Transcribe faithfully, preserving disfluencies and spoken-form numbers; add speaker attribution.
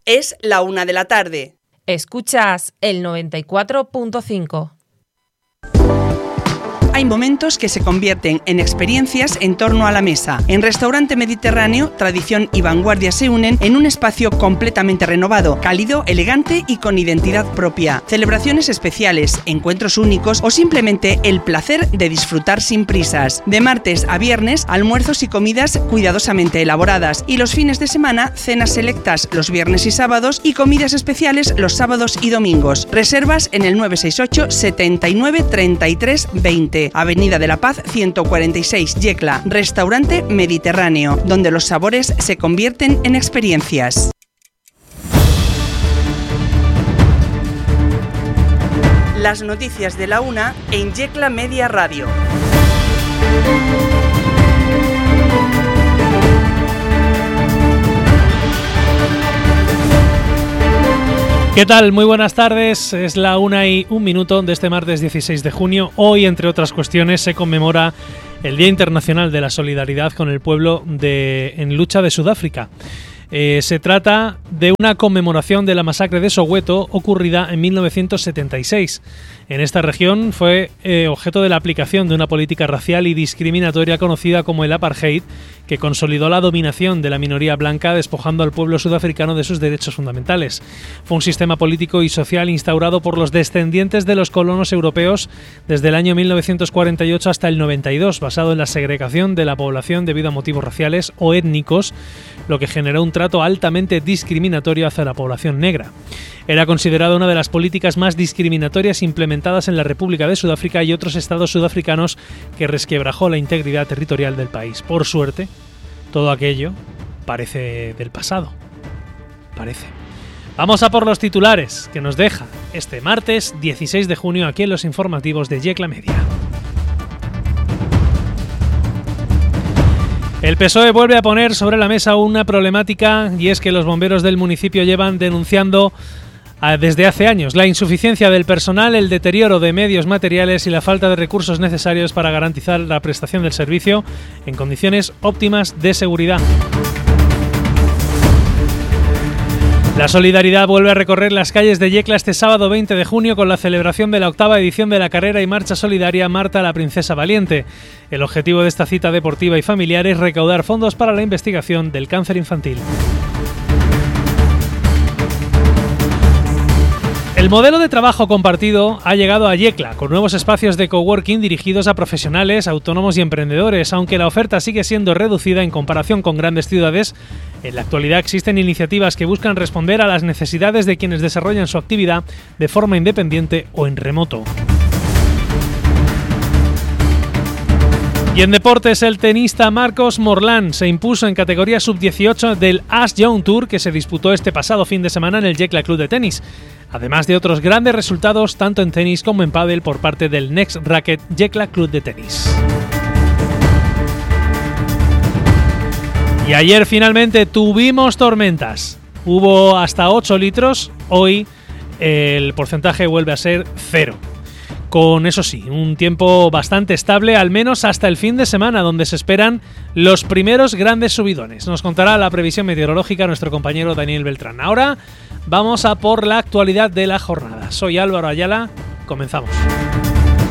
Speaker 1: Es la una de la tarde.
Speaker 2: Escuchas el noventa y cuatro punto cinco.
Speaker 1: Hay momentos que se convierten en experiencias en torno a la mesa. En Restaurante Mediterráneo, tradición y vanguardia se unen en un espacio completamente renovado, cálido, elegante y con identidad propia. Celebraciones especiales, encuentros únicos o simplemente el placer de disfrutar sin prisas. De martes a viernes, almuerzos y comidas cuidadosamente elaboradas, y los fines de semana, cenas selectas los viernes y sábados y comidas especiales los sábados y domingos. Reservas en el nueve seis ocho, setenta y nueve, treinta y tres, veinte. Avenida de la Paz ciento cuarenta y seis, Yecla. Restaurante Mediterráneo, donde los sabores se convierten en experiencias. Las noticias de la una en Yecla Media Radio.
Speaker 3: ¿Qué tal? Muy buenas tardes. Es la una y un minuto de este martes dieciséis de junio. Hoy, entre otras cuestiones, se conmemora el Día Internacional de la Solidaridad con el pueblo de, en lucha de Sudáfrica. Eh, se trata de una conmemoración de la masacre de Soweto ocurrida en mil novecientos setenta y seis. En esta región fue eh, objeto de la aplicación de una política racial y discriminatoria conocida como el apartheid, que consolidó la dominación de la minoría blanca, despojando al pueblo sudafricano de sus derechos fundamentales. Fue un sistema político y social instaurado por los descendientes de los colonos europeos desde el año mil novecientos cuarenta y ocho hasta el noventa y dos, basado en la segregación de la población debido a motivos raciales o étnicos, lo que generó un trato altamente discriminatorio hacia la población negra. Era considerada una de las políticas más discriminatorias implementadas en la República de Sudáfrica y otros estados sudafricanos, que resquebrajó la integridad territorial del país. Por suerte, todo aquello parece del pasado. Parece. Vamos a por los titulares que nos deja este martes dieciséis de junio aquí en los informativos de Yecla Media. El P S O E vuelve a poner sobre la mesa una problemática, y es que los bomberos del municipio llevan denunciando desde hace años la insuficiencia del personal, el deterioro de medios materiales y la falta de recursos necesarios para garantizar la prestación del servicio en condiciones óptimas de seguridad. La solidaridad vuelve a recorrer las calles de Yecla este sábado veinte de junio con la celebración de la octava edición de la carrera y marcha solidaria Marta la Princesa Valiente. El objetivo de esta cita deportiva y familiar es recaudar fondos para la investigación del cáncer infantil. El modelo de trabajo compartido ha llegado a Yecla, con nuevos espacios de coworking dirigidos a profesionales, autónomos y emprendedores. Aunque la oferta sigue siendo reducida en comparación con grandes ciudades, en la actualidad existen iniciativas que buscan responder a las necesidades de quienes desarrollan su actividad de forma independiente o en remoto. Y en deportes, el tenista Marcos Morlán se impuso en categoría sub dieciocho del As Young Tour, que se disputó este pasado fin de semana en el Yecla Club de Tenis, además de otros grandes resultados tanto en tenis como en pádel por parte del Next Racket Yecla Club de Tenis. Y ayer finalmente tuvimos tormentas. Hubo hasta ocho litros, hoy el porcentaje vuelve a ser cero. Con, eso sí, un tiempo bastante estable, al menos hasta el fin de semana, donde se esperan los primeros grandes subidones. Nos contará la previsión meteorológica nuestro compañero Daniel Beltrán. Ahora vamos a por la actualidad de la jornada. Soy Álvaro Ayala, comenzamos.